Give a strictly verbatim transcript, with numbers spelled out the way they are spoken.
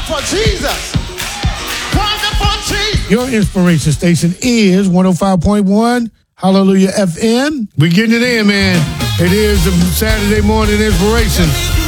for Jesus. Wonderful Jesus. Your inspiration station is one oh five point one Hallelujah F M. We're getting it in, man. It is the Saturday morning inspiration.